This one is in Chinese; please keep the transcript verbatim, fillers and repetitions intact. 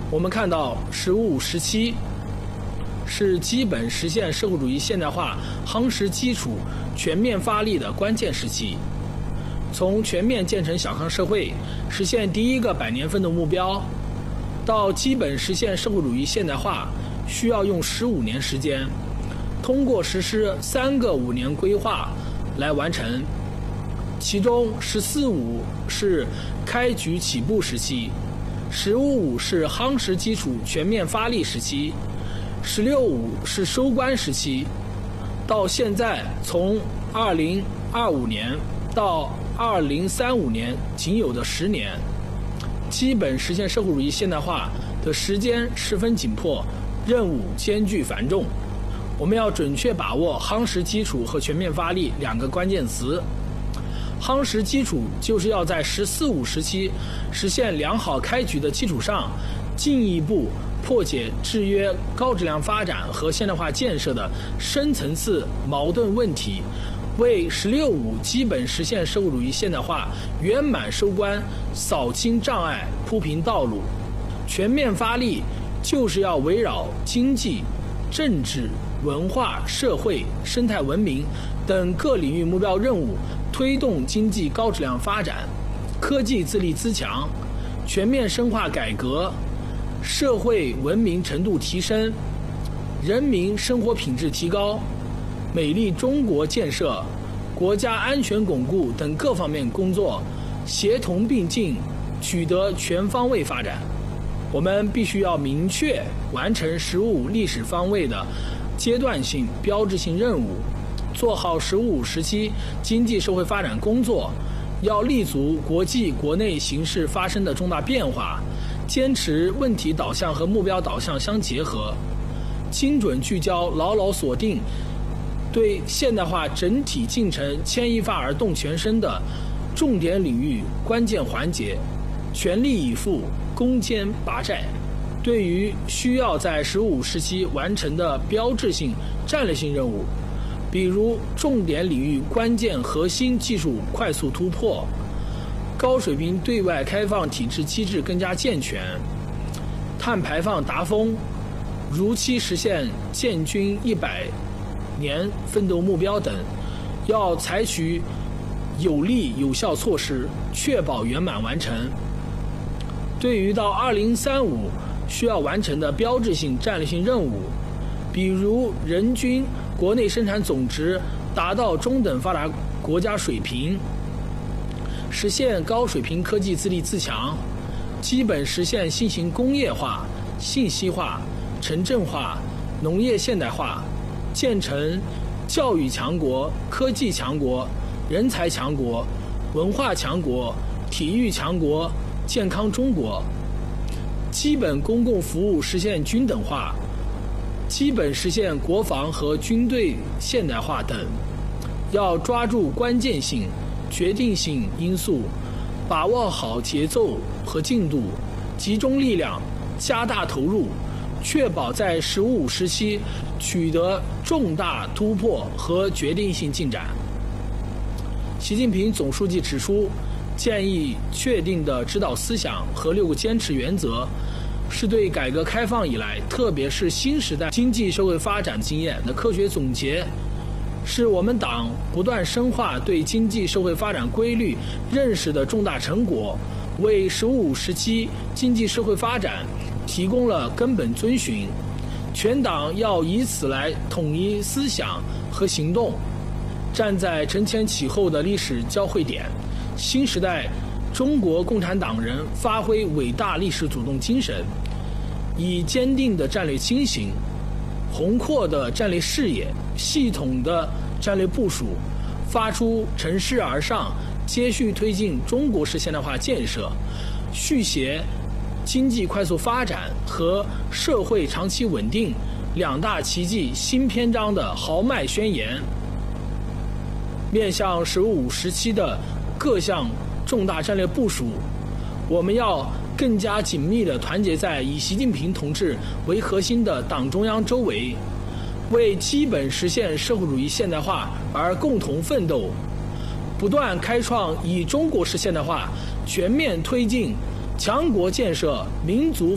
我们看到“十五五”时期是基本实现社会主义现代化夯实基础、全面发力的关键时期。从全面建成小康社会，实现第一个百年奋斗目标，到基本实现社会主义现代化，需要用十五年时间，通过实施三个五年规划来完成。其中“十四五”是开局起步时期，“十五五”是夯实基础、全面发力时期，“十六五”是收官时期。到现在，从二零二五年到二零三五年仅有的十年，基本实现社会主义现代化的时间十分紧迫，任务艰巨繁重。我们要准确把握夯实基础和全面发力两个关键词。夯实基础就是要在“十四五”时期实现良好开局的基础上，进一步破解制约高质量发展和现代化建设的深层次矛盾问题，为“十六五”基本实现社会主义现代化圆满收官扫清障碍、铺平道路。全面发力就是要围绕经济、政治、文化、社会、生态文明等各领域目标任务，推动经济高质量发展，科技自立自强，全面深化改革，社会文明程度提升，人民生活品质提高，美丽中国建设、国家安全巩固等各方面工作协同并进，取得全方位发展。我们必须要明确完成“十五五”历史方位的阶段性、标志性任务，做好“十五五”时期经济社会发展工作，要立足国际国内形势发生的重大变化，坚持问题导向和目标导向相结合，精准聚焦，牢牢锁定对现代化整体进程牵一发而动全身的重点领域、关键环节，全力以赴，攻坚拔寨。对于需要在“十五五”时期完成的标志性、战略性任务，比如重点领域关键核心技术快速突破，高水平对外开放体制机制更加健全，碳排放达峰，如期实现建军一百年奋斗目标等，要采取有力有效措施，确保圆满完成。对于到二零三五需要完成的标志性战略性任务，比如人均国内生产总值达到中等发达国家水平，实现高水平科技自立自强，基本实现新型工业化、信息化、城镇化、农业现代化，建成教育强国、科技强国、人才强国、文化强国、体育强国、健康中国，基本公共服务实现均等化，基本实现国防和军队现代化等。要抓住关键性、决定性因素，把握好节奏和进度，集中力量，加大投入，确保在“十五五”时期取得重大突破和决定性进展。习近平总书记指出，建议确定的指导思想和六个坚持原则，是对改革开放以来，特别是新时代经济社会发展经验的科学总结，是我们党不断深化对经济社会发展规律认识的重大成果，为“十五五”时期经济社会发展提供了根本遵循。全党要以此来统一思想和行动，站在承前启后的历史交汇点，新时代中国共产党人发挥伟大历史主动精神，以坚定的战略清醒、宏阔的战略视野、系统的战略部署，发出乘势而上、接续推进中国式现代化建设、续写经济快速发展和社会长期稳定两大奇迹新篇章的豪迈宣言。面向“十五五”时期的各项重大战略部署，我们要更加紧密地团结在以习近平同志为核心的党中央周围，为基本实现社会主义现代化而共同奋斗，不断开创以中国式现代化全面推进强国建设、民族